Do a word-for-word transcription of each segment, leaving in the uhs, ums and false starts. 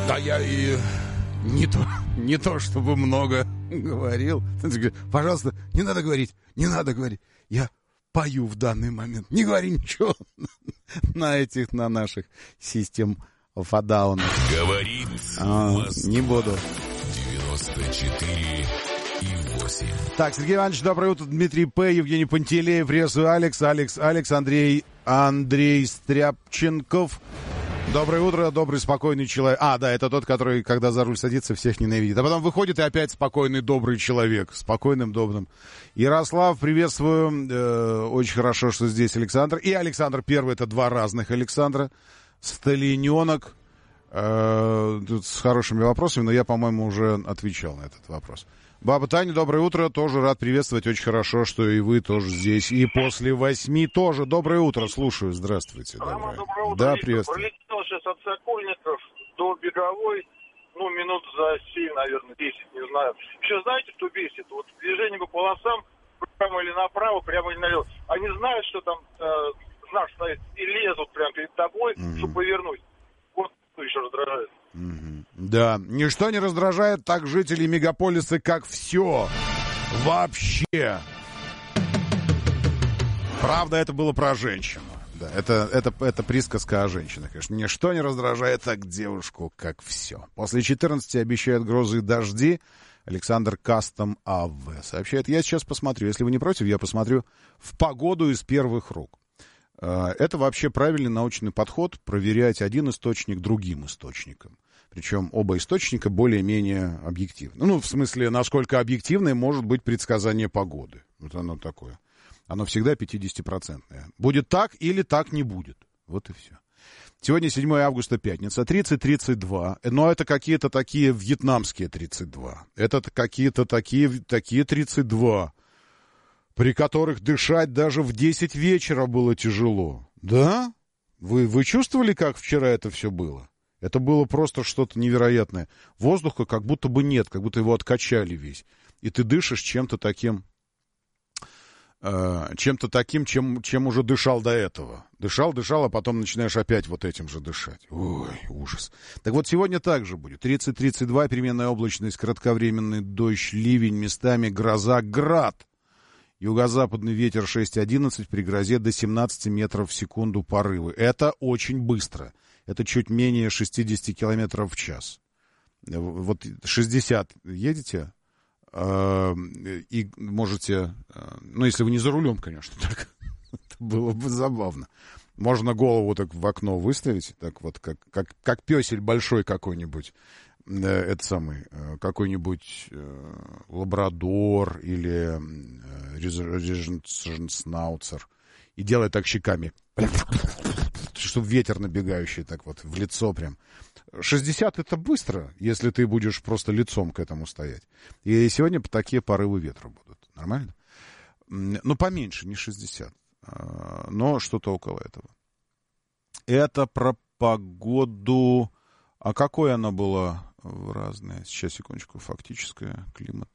Да я и не то, не то чтобы много говорил. Пожалуйста, не надо говорить, не надо говорить. Я пою в данный момент. Не говори ничего на этих, на наших систем фадаунов. Говорит а, не буду. девяносто четыре и восемь. Так, Сергей Иванович, доброе утро. Дмитрий П., Евгений Пантелеев, приветствую, Алекс, Алекс, Алекс, Андрей, Андрей Стряпченков. Доброе утро, добрый, спокойный человек. А, да, это тот, который, когда за руль садится, всех ненавидит. А потом выходит и опять спокойный, добрый человек. Спокойным, добрым. Ярослав, приветствую. Э, очень хорошо, что здесь Александр. И Александр Первый, это два разных Александра. Сталиненок. Э, тут с хорошими вопросами, но я, по-моему, уже отвечал на этот вопрос. Баба Таня, доброе утро. Тоже рад приветствовать. Очень хорошо, что и вы тоже здесь. И после восьми тоже. Доброе утро. Слушаю. Здравствуйте. Рома, Доброе. доброе утро. Да, Виктор, приветствую. пролетел сейчас от Сокольников до Беговой, ну, минут за семь, наверное, десять, не знаю. Еще знаете, что бесит? Вот движение по полосам, прямо или направо, прямо или налево. Они знают, что там э, знак стоит, и лезут прямо перед тобой, mm-hmm. чтобы повернуть. Вот что еще раздражает. Mm-hmm. Да, ничто не раздражает так жителей мегаполиса, как все. Вообще. Правда, это было про женщину. Да, это, это, это присказка о женщинах, конечно. Ничто не раздражает так девушку, как все. После четырнадцати обещают грозы и дожди. Александр Кастом АВ сообщает. Я сейчас посмотрю. Если вы не против, я посмотрю в погоду из первых рук. Это вообще правильный научный подход — проверять один источник другим источником. Причем оба источника более-менее объективны. Ну, в смысле, насколько объективное может быть предсказание погоды. Вот оно такое. Оно всегда пятидесятипроцентное. Будет так или так не будет. Вот и все. Сегодня седьмое августа, пятница, тридцать тридцать два. Но это какие-то такие вьетнамские тридцать два. Это какие-то такие, такие тридцать два, при которых дышать даже в десять вечера было тяжело. Да? Вы, вы чувствовали, как вчера это все было? Это было просто что-то невероятное. Воздуха как будто бы нет, как будто его откачали весь. И ты дышишь чем-то таким... чем-то таким, чем, чем уже дышал до этого. Дышал, дышал, а потом начинаешь опять вот этим же дышать. Ой, ужас. Так вот, сегодня также будет. тридцать тридцать два, переменная облачность, кратковременный дождь, ливень, местами гроза, град. Юго-западный ветер шесть одиннадцать, при грозе до семнадцати метров в секунду порывы. Это очень быстро. Это чуть менее шестьдесят километров в час. Вот шестьдесят едете... и можете, ну, если вы не за рулем, конечно, так, это было бы забавно. Можно голову так в окно выставить, так вот, как, как, как пёсель большой какой-нибудь, это самый, какой-нибудь лабрадор или риженснауцер, и делать так щеками, чтобы ветер набегающий так вот в лицо прям. шестьдесят это быстро, если ты будешь просто лицом к этому стоять. И сегодня такие порывы ветра будут. Нормально? Ну, поменьше, не шестьдесят, но что-то около этого. Это про погоду. А какое она была разное? Сейчас, секундочку, фактическое, климат.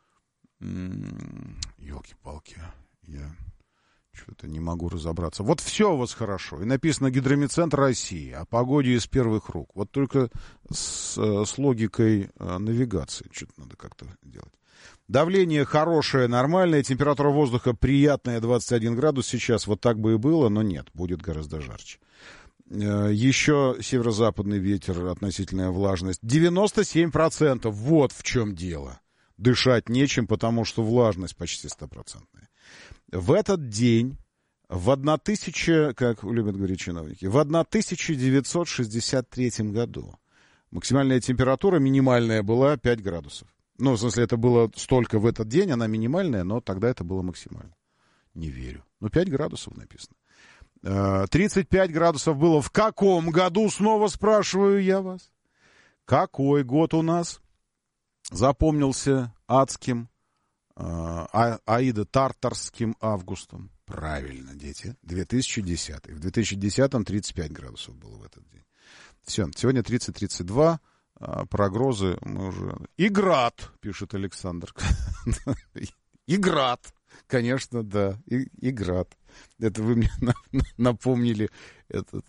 Ёлки-палки, я... что-то не могу разобраться. Вот все у вас хорошо. И написано Гидромедцентр России. О погоде из первых рук. Вот только с, с логикой э, навигации. Что-то надо как-то делать. Давление хорошее, нормальное. Температура воздуха приятная, двадцать один градус сейчас. Вот так бы и было, но нет. Будет гораздо жарче. Э, еще северо-западный ветер, относительная влажность. девяносто семь процентов. Вот в чем дело. Дышать нечем, потому что влажность почти стопроцентная. В этот день, в тысяча, как любят говорить чиновники, в тысяча девятьсот шестьдесят третьем году максимальная температура минимальная была пять градусов. Ну, в смысле, это было столько в этот день, она минимальная, но тогда это было максимально. Не верю. Ну, пять градусов написано. тридцать пять градусов было в каком году, снова спрашиваю я вас? Какой год у нас запомнился адским, а, Аида Тартарским августом? Правильно, дети. две тысячи десятый. В две тысячи десятом тридцать пять градусов было в этот день. Все, сегодня тридцать тридцать два. Про грозы мы уже... И град, пишет Александр. И град. Конечно, да. И, и град. Это вы мне напомнили этот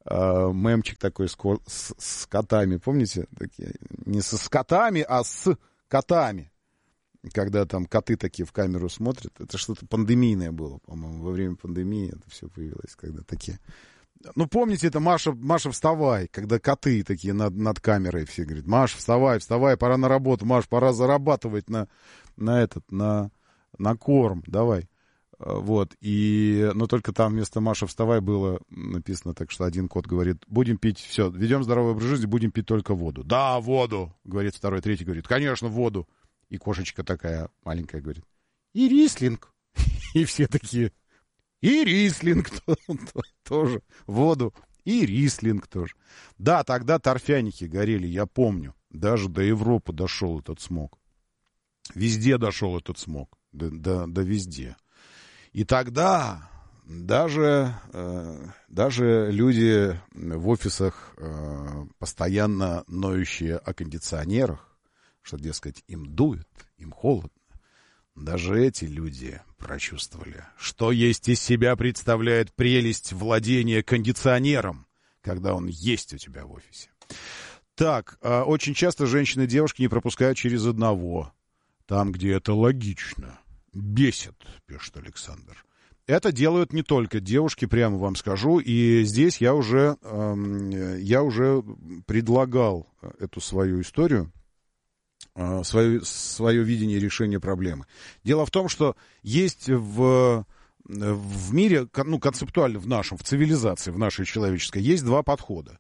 э, мемчик такой с, ко- с, с котами, помните? Такие, не со скотами, а с котами. Когда там коты такие в камеру смотрят. Это что-то пандемийное было, по-моему. Во время пандемии это все появилось, когда такие... Ну, помните, это Маша, Маша, вставай, когда коты такие над, над камерой все говорят: Маша, вставай, вставай, пора на работу, Маш, пора зарабатывать на, на этот, на, на корм, давай. Вот, и, но только там вместо Маша, вставай было написано так, что один кот говорит: будем пить, все, ведем здоровый образ жизни, будем пить только воду. Да, воду, говорит второй, третий говорит: конечно, воду. И кошечка такая маленькая говорит: и рислинг. И все такие: и рислинг тоже, воду, и рислинг тоже. Да, тогда торфяники горели, я помню. Даже до Европы дошел этот смог. Везде дошел этот смог, да, да, да везде. И тогда даже, э, даже люди в офисах, э, постоянно ноющие о кондиционерах, что, дескать, им дует, им холодно, даже эти люди прочувствовали, что есть из себя представляет прелесть владения кондиционером, когда он есть у тебя в офисе. Так, очень часто женщины и девушки не пропускают через одного, там, где это логично. Бесит, пишет Александр. Это делают не только девушки, прямо вам скажу, и здесь я уже, э, я уже предлагал эту свою историю, Свое, свое видение решения проблемы. Дело в том, что есть в, в мире, ну, концептуально в нашем, в цивилизации, в нашей человеческой, есть два подхода.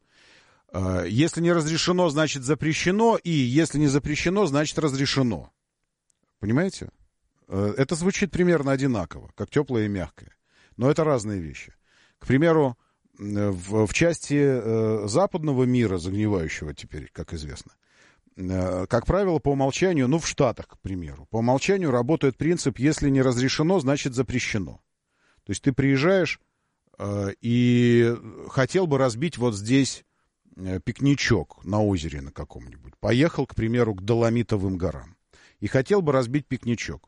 Если не разрешено, значит запрещено, и если не запрещено, значит разрешено. Понимаете? Это звучит примерно одинаково, как теплое и мягкое. Но это разные вещи. К примеру, в, в части западного мира, загнивающего теперь, как известно, как правило, по умолчанию, ну, в Штатах, к примеру, по умолчанию работает принцип: если не разрешено, значит запрещено. То есть ты приезжаешь э, и хотел бы разбить вот здесь э, пикничок на озере на каком-нибудь. Поехал, к примеру, к Доломитовым горам. И хотел бы разбить пикничок.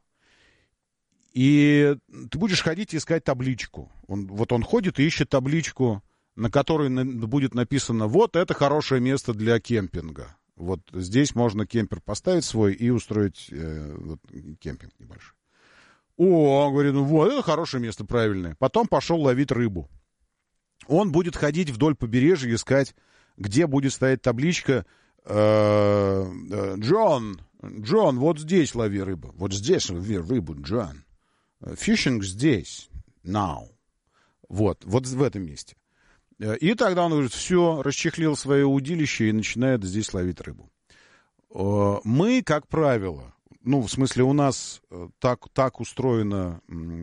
И ты будешь ходить и искать табличку. Он, вот он ходит и ищет табличку, на которой на, будет написано: вот это хорошее место для кемпинга. Вот здесь можно кемпер поставить свой и устроить э, вот, кемпинг небольшой. О, он говорит: ну вот, это хорошее место, правильное. Потом пошел ловить рыбу. Он будет ходить вдоль побережья, искать, где будет стоять табличка: э, э, Джон, Джон, вот здесь лови рыбу. Вот здесь лови рыбу, Джон. Фишинг здесь, now. Вот, вот в этом месте. И тогда он говорит: все, расчехлил свое удилище и начинает здесь ловить рыбу. Мы, как правило, ну, в смысле, у нас так, так устроено,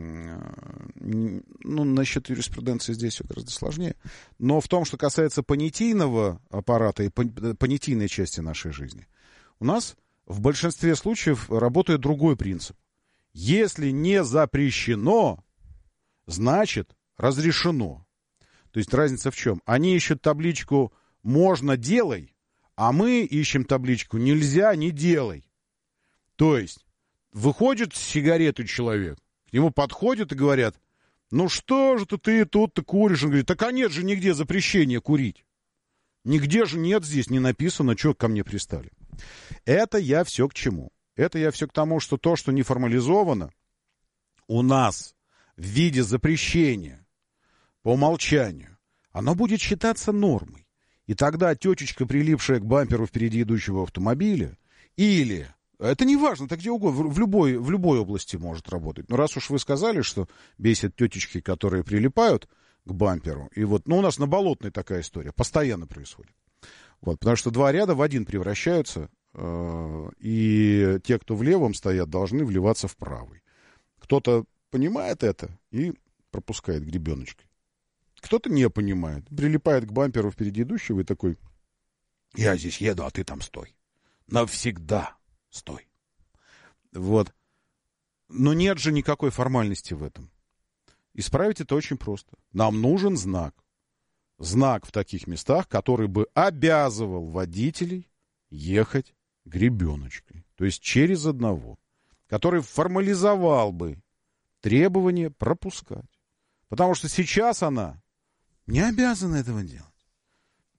ну, насчет юриспруденции здесь все гораздо сложнее, но в том, что касается понятийного аппарата и понятийной части нашей жизни, у нас в большинстве случаев работает другой принцип. Если не запрещено, значит разрешено. То есть разница в чем? Они ищут табличку «можно, делай», а мы ищем табличку «нельзя, не делай». То есть выходит с сигаретой человек, к нему подходят и говорят: ну что же ты, ты тут-то куришь? Он говорит: так а нет же нигде запрещения курить. Нигде же нет, здесь не написано, что ко мне пристали. Это я все к чему? Это я все к тому, что то, что не формализовано у нас в виде запрещения, по умолчанию, оно будет считаться нормой. И тогда тетечка, прилипшая к бамперу впереди идущего автомобиля, или, это не важно, так где угодно, в любой, в любой области может работать. Но раз уж вы сказали, что бесит тетечки, которые прилипают к бамперу, и вот, ну, у нас на Болотной такая история, постоянно происходит. Вот, потому что два ряда в один превращаются, э, и те, кто в левом стоят, должны вливаться в правый. Кто-то понимает это и пропускает гребеночкой. Кто-то не понимает, прилипает к бамперу впереди идущего и такой: я здесь еду, а ты там стой. Навсегда стой. Вот. Но нет же никакой формальности в этом. Исправить это очень просто. Нам нужен знак. Знак в таких местах, который бы обязывал водителей ехать гребеночкой. То есть через одного. Который формализовал бы требование пропускать. Потому что сейчас она не обязана этого делать.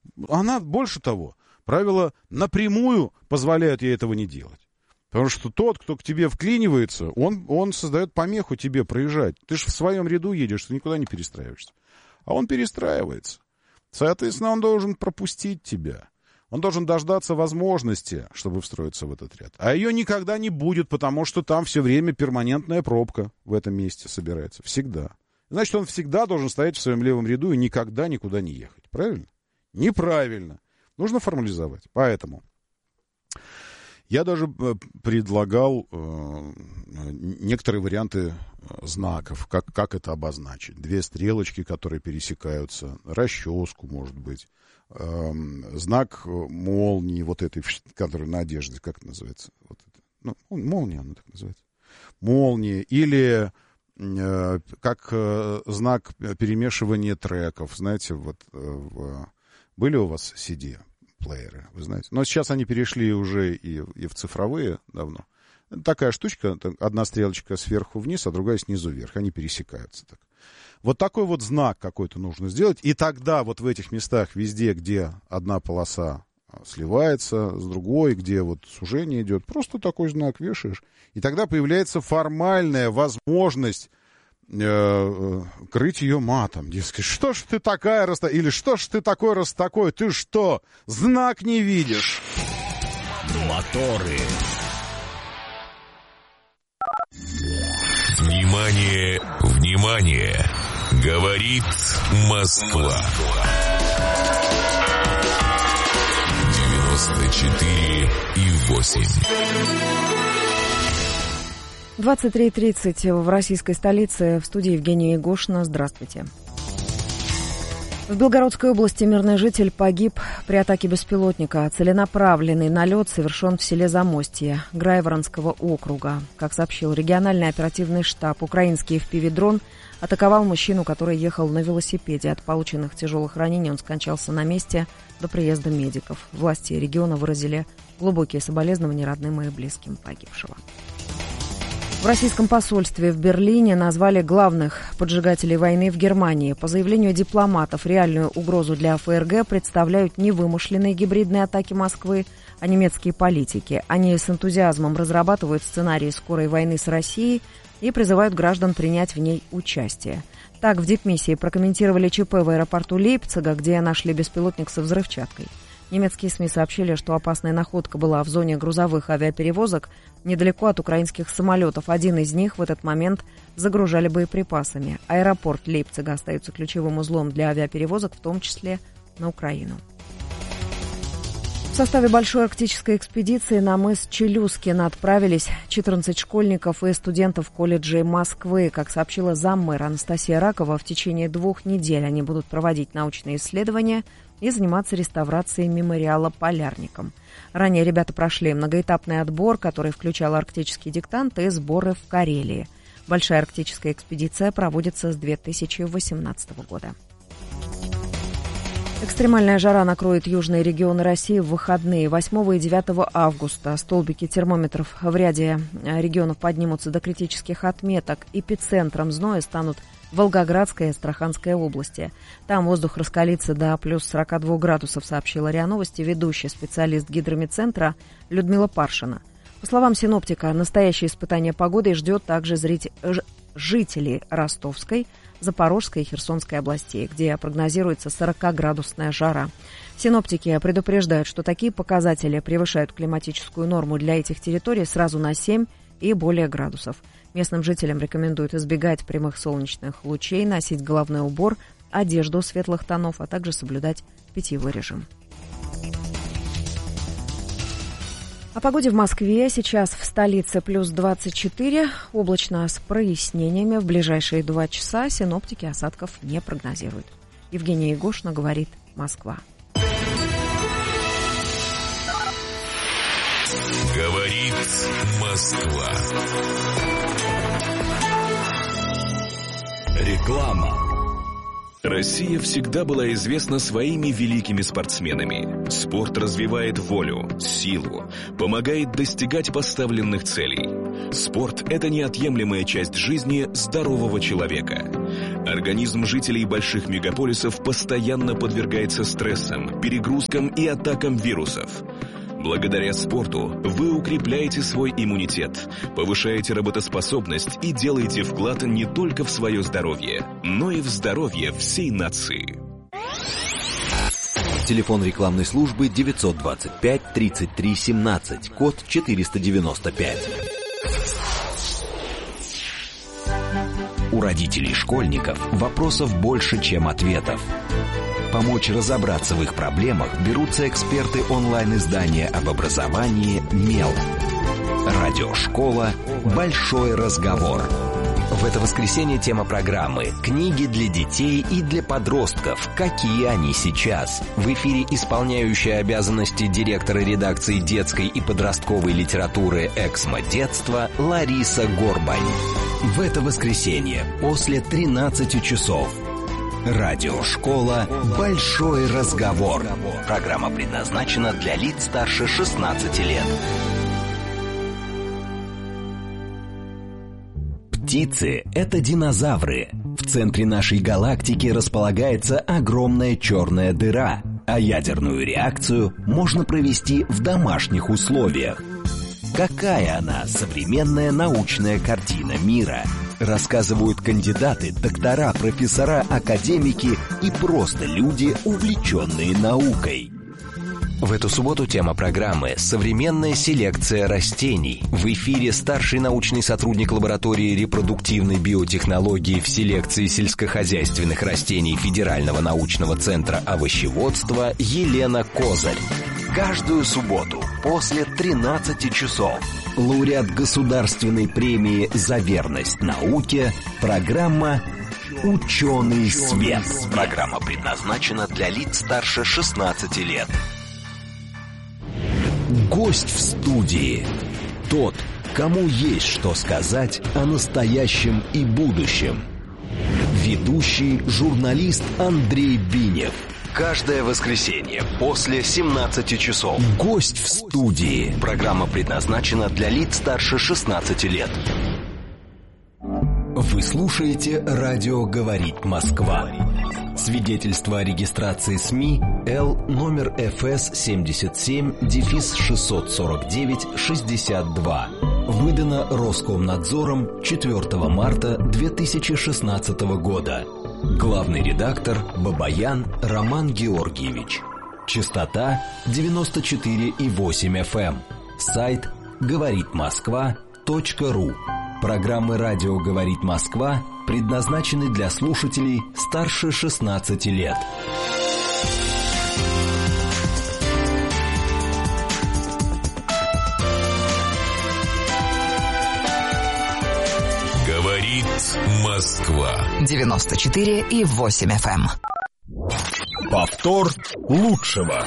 она, больше того, правила напрямую позволяют ей этого не делать. Потому что тот, кто к тебе вклинивается, он, он создает помеху тебе проезжать. Ты же в своем ряду едешь, ты никуда не перестраиваешься. А он перестраивается. Соответственно, он должен пропустить тебя. Он должен дождаться возможности, чтобы встроиться в этот ряд. А ее никогда не будет, потому что там все время перманентная пробка в этом месте собирается. Всегда. Значит, он всегда должен стоять в своем левом ряду и никогда никуда не ехать. Правильно? Неправильно. Нужно формализовать. Поэтому я даже предлагал э, некоторые варианты знаков, как, как это обозначить. Две стрелочки, которые пересекаются, расческу, может быть, э, знак молнии, вот этой, которая на одежде, как это называется? Вот это. Ну, молния, она так называется. Молния. Или э, как э, знак перемешивания треков. Знаете, вот э, в, были у вас си ди-плееры, вы знаете? Но сейчас они перешли уже и, и в цифровые давно. Такая штучка, одна стрелочка сверху вниз, а другая снизу вверх. Они пересекаются так. Вот такой вот знак какой-то нужно сделать. И тогда вот в этих местах везде, где одна полоса сливается с другой, где вот сужение идет, просто такой знак вешаешь. И тогда появляется формальная возможность э, крыть ее матом. Дескать, что ж ты такая раз... Или что ж ты такой раз такой? Ты что, знак не видишь? Моторы. Внимание, внимание! Говорит Москва. девяносто четыре и восемь. двадцать три тридцать в российской столице. В студии Евгения Егошина. Здравствуйте. В Белгородской области мирный житель погиб при атаке беспилотника. Целенаправленный налет совершен в селе Замостье Грайворонского округа. Как сообщил региональный оперативный штаб, украинский эф пи ви-дрон атаковал мужчину, который ехал на велосипеде. От полученных тяжелых ранений он скончался на месте до приезда медиков. Власти региона выразили глубокие соболезнования родным и близким погибшего. В российском посольстве в Берлине назвали главных поджигателей войны в Германии. По заявлению дипломатов, реальную угрозу для эф эр гэ представляют не вымышленные гибридные атаки Москвы, а немецкие политики. Они с энтузиазмом разрабатывают сценарии скорой войны с Россией и призывают граждан принять в ней участие. Так, в дипмиссии прокомментировали ЧП в аэропорту Лейпцига, где нашли беспилотник со взрывчаткой. Немецкие СМИ сообщили, что опасная находка была в зоне грузовых авиаперевозок недалеко от украинских самолетов. Один из них в этот момент загружали боеприпасами. Аэропорт Лейпцига остается ключевым узлом для авиаперевозок, в том числе на Украину. В составе большой арктической экспедиции на мыс Челюскин отправились четырнадцать школьников и студентов колледжей Москвы. Как сообщила заммэра Анастасия Ракова, в течение двух недель они будут проводить научные исследования и заниматься реставрацией мемориала полярникам. Ранее ребята прошли многоэтапный отбор, который включал арктический диктант и сборы в Карелии. Большая арктическая экспедиция проводится с две тысячи восемнадцатого года. Экстремальная жара накроет южные регионы России в выходные. восьмого и девятого августа столбики термометров в ряде регионов поднимутся до критических отметок. Эпицентром зноя станут Волгоградская и Астраханская области. Там воздух раскалится до плюс сорок два градусов, сообщила РИА Новости ведущий специалист гидромедцентра Людмила Паршина. По словам синоптика, настоящее испытание погоды ждет также зритель... жителей Ростовской, Запорожской и Херсонской областей, где прогнозируется сорокаградусная жара. Синоптики предупреждают, что такие показатели превышают климатическую норму для этих территорий сразу на семь и более градусов. Местным жителям рекомендуют избегать прямых солнечных лучей, носить головной убор, одежду светлых тонов, а также соблюдать питьевой режим. О погоде в Москве. Сейчас в столице плюс двадцать четыре. Облачно с прояснениями. В ближайшие два часа синоптики осадков не прогнозируют. Евгения Егошина, говорит Москва. Говорит Москва. Реклама. Россия всегда была известна своими великими спортсменами. Спорт развивает волю, силу, помогает достигать поставленных целей. Спорт – это неотъемлемая часть жизни здорового человека. Организм жителей больших мегаполисов постоянно подвергается стрессам, перегрузкам и атакам вирусов. Благодаря спорту вы укрепляете свой иммунитет, повышаете работоспособность и делаете вклад не только в свое здоровье, но и в здоровье всей нации. Телефон рекламной службы девятьсот двадцать пять тридцать три семнадцать, код четыреста девяносто пять. У родителей школьников вопросов больше, чем ответов. Помочь разобраться в их проблемах берутся эксперты онлайн-издания об образовании «Мел». Радиошкола «Большой разговор». В это воскресенье тема программы «Книги для детей и для подростков. Какие они сейчас?». В эфире исполняющая обязанности директора редакции детской и подростковой литературы «Эксмо детства» Лариса Горбань. В это воскресенье после тринадцати часов. Радиошкола «Большой разговор». Программа предназначена для лиц старше шестнадцати лет. Птицы — это динозавры. В центре нашей галактики располагается огромная черная дыра, а ядерную реакцию можно провести в домашних условиях. Какая она, современная научная картина мира? Рассказывают кандидаты, доктора, профессора, академики и просто люди, увлеченные наукой. В эту субботу тема программы «Современная селекция растений». В эфире старший научный сотрудник лаборатории репродуктивной биотехнологии в селекции сельскохозяйственных растений Федерального научного центра овощеводства Елена Козырь. Каждую субботу после тринадцати часов. Лауреат государственной премии «За верность науке» программа «Ученый свет». Программа предназначена для лиц старше шестнадцати лет. Гость в студии. Тот, кому есть что сказать о настоящем и будущем. Ведущий журналист Андрей Бинев. Каждое воскресенье после семнадцати часов. Гость в студии. Программа предназначена для лиц старше шестнадцати лет. Вы слушаете «Радио говорит Москва». Свидетельство о регистрации СМИ Л номер эф эс семьдесят семь шестьсот сорок девять шестьдесят два. Выдано Роскомнадзором четвёртого марта две тысячи шестнадцатого года. Главный редактор Бабаян Роман Георгиевич. Частота девяносто четыре и восемь эф эм. Сайт говорит москва точка ру. Программы «Радио говорит Москва» предназначены для слушателей старше шестнадцати лет. Говорит Москва. девяносто четыре и восемь эф эм. Повтор лучшего.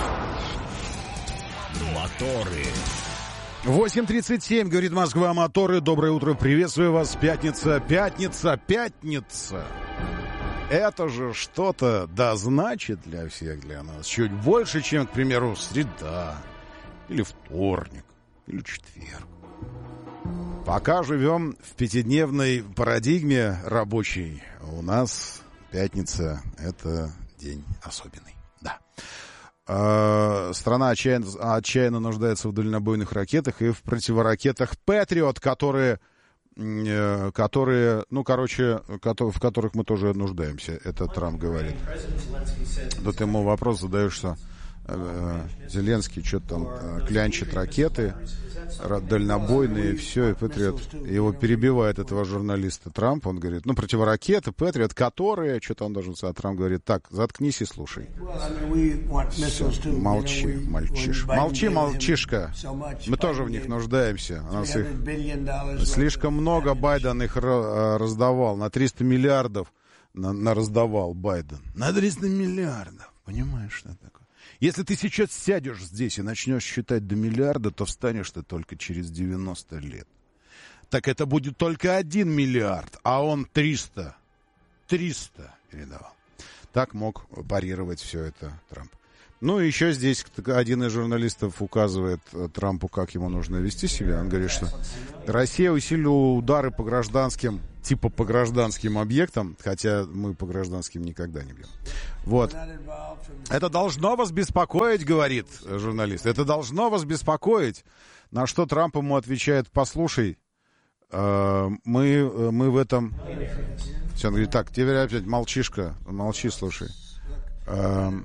Моторы. восемь тридцать семь, говорит Москва, моторы. Доброе утро, приветствую вас. Пятница, пятница, пятница. Это же что-то да значит для всех, для нас. Чуть больше, чем, к примеру, среда, или вторник, или четверг. Пока живем в пятидневной парадигме рабочей, у нас пятница — это день особенный. Да. Страна отчаянно, отчаянно нуждается в дальнобойных ракетах и в противоракетах «Патриот», которые, которые, ну, короче, в которых мы тоже нуждаемся. Это Трамп говорит. Тут ему вопрос задаешь, что Зеленский что-то там клянчит ракеты дальнобойные, все, и Патриот. Его перебивает этого журналиста Трамп. Он говорит, ну, противоракеты, Патриот, которые, что-то он должен сказать. Трамп говорит, так, заткнись и слушай. Все, молчи, мальчиш. Молчи, мальчишка. Мы тоже в них нуждаемся. У нас их слишком много. Байден их раздавал. На триста миллиардов на, на раздавал Байден. На триста миллиардов. Понимаешь, что это такое? Если ты сейчас сядешь здесь и начнешь считать до миллиарда, то встанешь ты только через девяносто лет. Так это будет только один миллиард, а он триста. триста передавал. Так мог парировать все это Трамп. Ну, и еще здесь один из журналистов указывает Трампу, как ему нужно вести себя. Он говорит, что Россия усилила удары по гражданским, типа по гражданским объектам, хотя мы по гражданским никогда не бьем. Вот. Это должно вас беспокоить, говорит журналист. Это должно вас беспокоить. На что Трамп ему отвечает: послушай, э, мы, мы в этом... Все, он говорит, так, теперь опять молчишка, молчи, слушай. Um,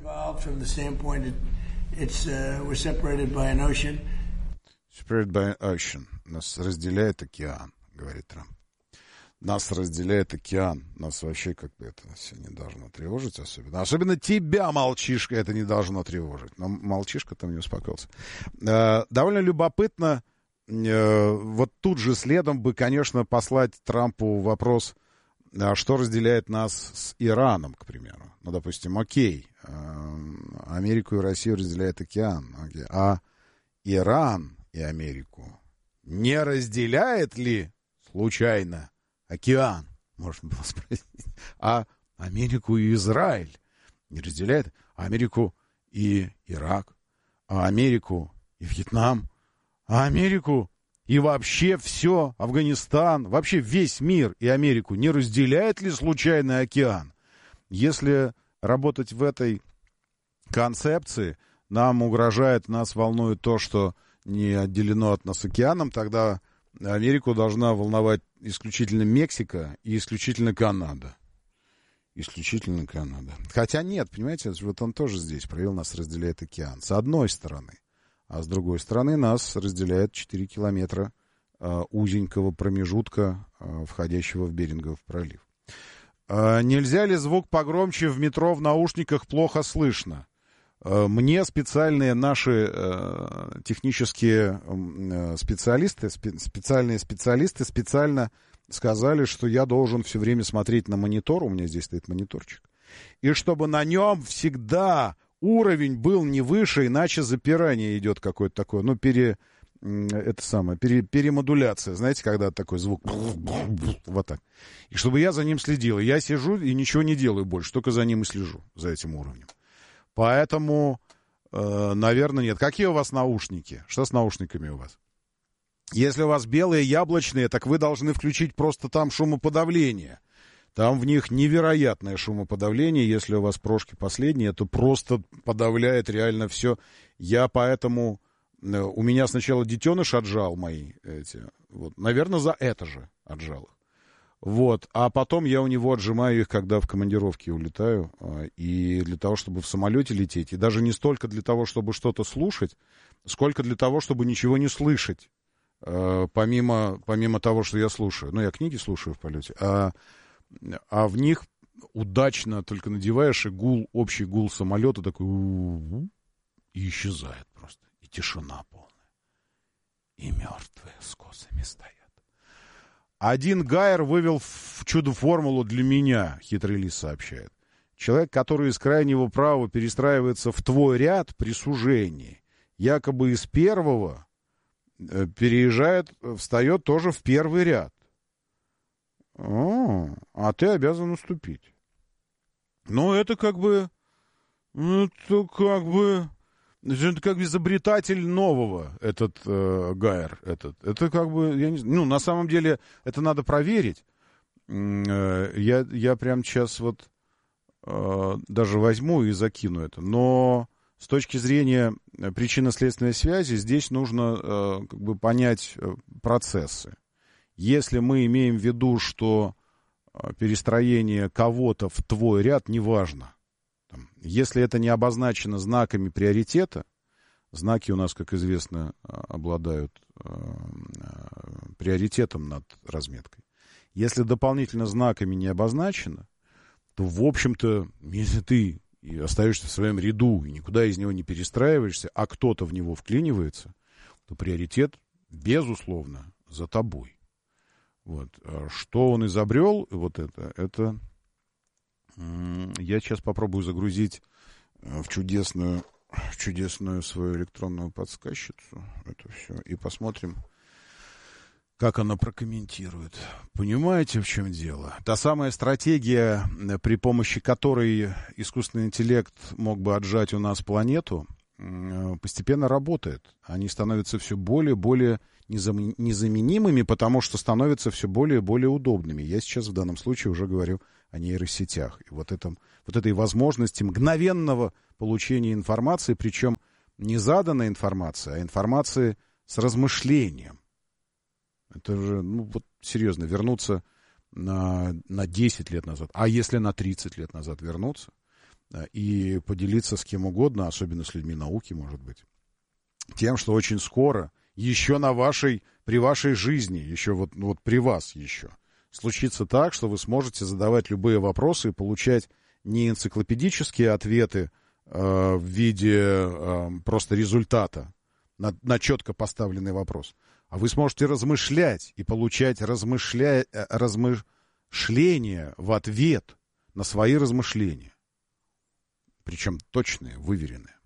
separated by an ocean. Нас разделяет океан, говорит Трамп. Нас разделяет океан. Нас вообще как бы это все не должно тревожить особенно. Особенно тебя, молчишка, это не должно тревожить. Но молчишка там не успокоился. Uh, довольно любопытно. Uh, вот тут же следом бы, конечно, послать Трампу вопрос... А что разделяет нас с Ираном, к примеру? Ну, допустим, окей, Америку и Россию разделяет океан, окей. А Иран и Америку не разделяет ли случайно океан? Можно было спросить. А Америку и Израиль не разделяет? А Америку и Ирак? А Америку и Вьетнам? А Америку... И вообще все, Афганистан, вообще весь мир и Америку не разделяет ли случайный океан? Если работать в этой концепции, нам угрожает, нас волнует то, что не отделено от нас океаном, тогда Америку должна волновать исключительно Мексика и исключительно Канада. Исключительно Канада. Хотя нет, понимаете, вот он тоже здесь провел, нас разделяет океан. С одной стороны. А с другой стороны нас разделяет четыре километра э, узенького промежутка, э, входящего в Берингов пролив. Э, нельзя ли звук погромче? В метро в наушниках плохо слышно. Э, мне специальные наши э, технические э, специалисты, спе- специальные специалисты специально сказали, что я должен все время смотреть на монитор, у меня здесь стоит мониторчик, и чтобы на нем всегда... уровень был не выше, иначе запирание идет какое-то такое, ну, пере, это самое, пере, перемодуляция, знаете, когда такой звук, вот так. И чтобы я за ним следил. Я сижу и ничего не делаю больше, только за ним и слежу, за этим уровнем. Поэтому, э, наверное, нет. Какие у вас наушники? Что с наушниками у вас? Если у вас белые яблочные, так вы должны включить просто там шумоподавление. Там в них невероятное шумоподавление. Если у вас прошки последние, то просто подавляет реально все. Я поэтому... У меня сначала детеныш отжал мои эти... Вот, наверное, за это же отжал их. Вот. А потом я у него отжимаю их, когда в командировке улетаю. И для того, чтобы в самолете лететь. И даже не столько для того, чтобы что-то слушать, сколько для того, чтобы ничего не слышать. Помимо, помимо того, что я слушаю. Ну, я книги слушаю в полете. А... А в них удачно только надеваешь, и гул, общий гул самолета такой, и исчезает просто. И тишина полная. И мертвые с косами стоят. Один Гайер вывел в чудо-формулу для меня, хитрый лис сообщает. Человек, который из крайнего права перестраивается в твой ряд при сужении, якобы из первого переезжает, встает тоже в первый ряд. О, а ты обязан уступить. Ну, это как бы... Это как бы... Это как бы изобретатель нового, этот э, Гайер. Этот. Это как бы... Я не, ну, на самом деле, это надо проверить. Э, я, я прямо сейчас вот э, даже возьму и закину это. Но с точки зрения причинно-следственной связи здесь нужно э, как бы понять э, процессы. Если мы имеем в виду, что перестроение кого-то в твой ряд, неважно. Там, если это не обозначено знаками приоритета, знаки у нас, как известно, обладают э, приоритетом над разметкой. Если дополнительно знаками не обозначено, то, в общем-то, если ты остаешься в своем ряду и никуда из него не перестраиваешься, а кто-то в него вклинивается, то приоритет, безусловно, за тобой. Вот. Что он изобрел, вот это, это я сейчас попробую загрузить в чудесную, в чудесную свою электронную подсказчицу это все, и посмотрим, как она прокомментирует. Понимаете, в чем дело? Та самая стратегия, при помощи которой искусственный интеллект мог бы отжать у нас планету, постепенно работает. Они становятся все более и более незаменимыми, потому что становятся все более и более удобными. Я сейчас в данном случае уже говорю о нейросетях. И вот, этом, вот этой возможности мгновенного получения информации, причем не заданной информации, а информации с размышлением. Это же, ну вот серьезно, вернуться на, на десять лет назад, а если на тридцать лет назад вернуться и поделиться с кем угодно, особенно с людьми науки, может быть, тем, что очень скоро, еще на вашей, при вашей жизни, еще вот, вот при вас еще, случится так, что вы сможете задавать любые вопросы и получать не энциклопедические ответы э, в виде э, просто результата на, на четко поставленный вопрос, а вы сможете размышлять и получать размышля... размышления в ответ на свои размышления. Причем точные, выверенные.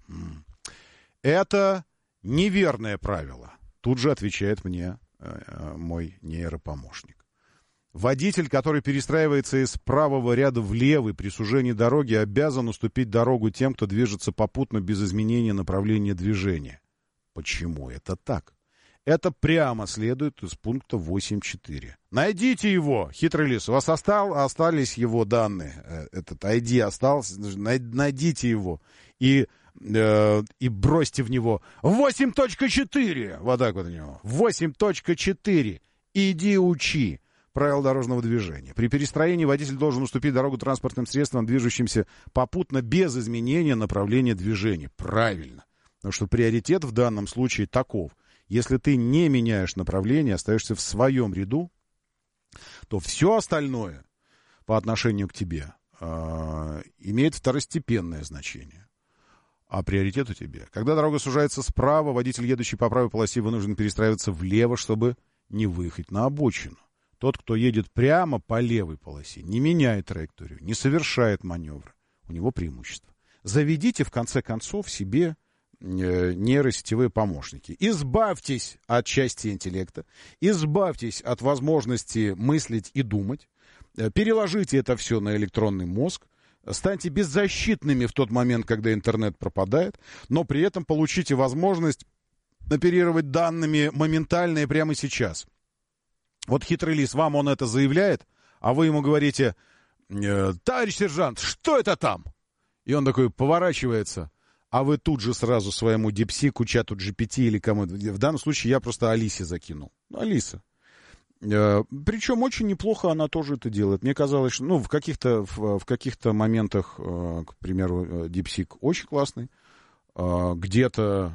Это неверное правило. Тут же отвечает мне э, мой нейропомощник. Водитель, который перестраивается из правого ряда в левый при сужении дороги, обязан уступить дорогу тем, кто движется попутно без изменения направления движения. Почему это так? Это прямо следует из пункта восемь точка четыре. Найдите его, хитрый лис. У вас остал, остались его данные. Этот ай ди остался. Найдите его. И, э, и бросьте в него восемь точка четыре. Вот так вот у него. восемь точка четыре. Иди учи правила дорожного движения. При перестроении водитель должен уступить дорогу транспортным средствам, движущимся попутно без изменения направления движения. Правильно. Потому что приоритет в данном случае таков. Если ты не меняешь направление, остаешься в своем ряду, то все остальное по отношению к тебе э, имеет второстепенное значение. А приоритет у тебя. Когда дорога сужается справа, водитель, едущий по правой полосе, вынужден перестраиваться влево, чтобы не выехать на обочину. Тот, кто едет прямо по левой полосе, не меняет траекторию, не совершает маневра. У него преимущество. Заведите, в конце концов, себе нейросетевые помощники. Избавьтесь от части интеллекта, избавьтесь от возможности мыслить и думать, переложите это все на электронный мозг, станьте беззащитными в тот момент, когда интернет пропадает, но при этом получите возможность оперировать данными моментально и прямо сейчас. Вот хитрый лис, вам он это заявляет, а вы ему говорите: товарищ сержант, что это там? И он такой поворачивается. А вы тут же сразу своему дипсику, чату джи пи ти или кому-то. В данном случае я просто Алисе закинул. Алиса. Э, причем очень неплохо она тоже это делает. Мне казалось, что ну, в каких-то, в, в каких-то моментах, э, к примеру, дипсик очень классный. Э, где-то,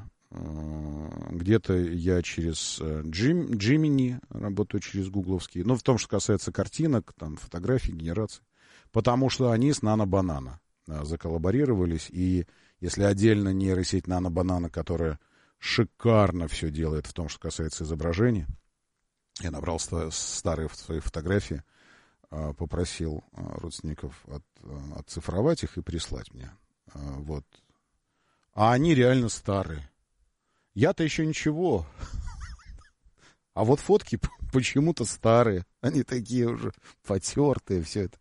э, где-то я через Джим, Джимини работаю, через гугловский. Ну, в том, что касается картинок, там, фотографий, генерации. Потому что они с Нано-Банана заколлаборировались, и если отдельно нейросеть Нано-Банана, которая шикарно все делает в том, что касается изображения, я набрал старые свои фотографии, попросил родственников от, отцифровать их и прислать мне. Вот. А они реально старые. Я-то еще ничего. А вот фотки почему-то старые. Они такие уже потертые, все это.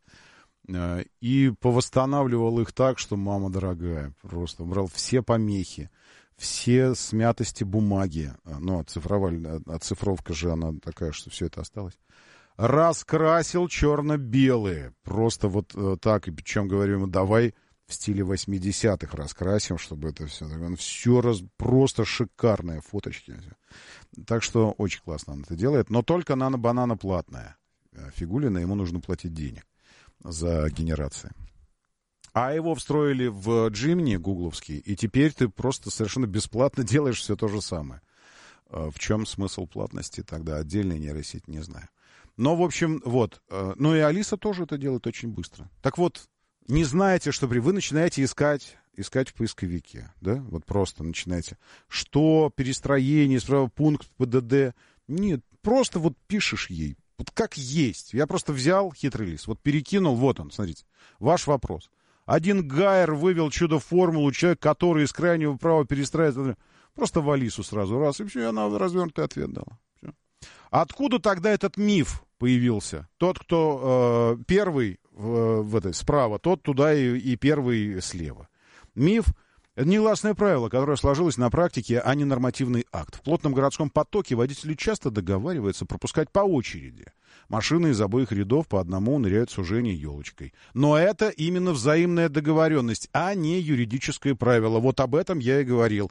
И повосстанавливал их так, что, мама дорогая, просто брал все помехи, все смятости бумаги. Ну, оцифровали, оцифровка же она такая, что все это осталось. Раскрасил черно-белые. Просто вот так. И причем говорю ему, давай в стиле восьмидесятых раскрасим, чтобы это все... Он все раз... Просто шикарные фоточки. Так что очень классно он это делает. Но только Нано-Банана платная. Фигулина, ему нужно платить денег за генерации. А его встроили в Джимни гугловский, и теперь ты просто совершенно бесплатно делаешь все то же самое. В чем смысл платности тогда? Отдельная нейросеть, не знаю. Но, в общем, вот. Ну и Алиса тоже это делает очень быстро. Так вот, не знаете, что при... Вы начинаете искать, искать в поисковике, да? Вот просто начинаете. Что перестроение, справа пункт пэ дэ дэ. Нет, просто вот пишешь ей. Вот как есть. Я просто взял хитрый лис, вот перекинул, вот он, смотрите, ваш вопрос. Один Гайер вывел чудо-формулу, человек, который из крайнего права перестраивается. Просто в Алису сразу раз, и все, и она развернутый ответ дала. Все. Откуда тогда этот миф появился? Тот, кто э, первый в, в этой, справа, тот туда и, и первый слева. Миф — это негласное правило, которое сложилось на практике, а не нормативный акт. В плотном городском потоке водители часто договариваются пропускать по очереди. Машины из обоих рядов по одному ныряют в сужение елочкой. Но это именно взаимная договоренность, а не юридическое правило. Вот об этом я и говорил.